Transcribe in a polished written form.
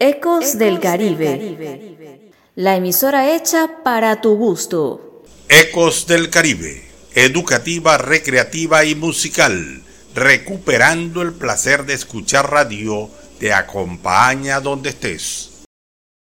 Ecos del Caribe, la emisora hecha para tu gusto. Ecos del Caribe, educativa, recreativa y musical, recuperando el placer de escuchar radio, te acompaña donde estés.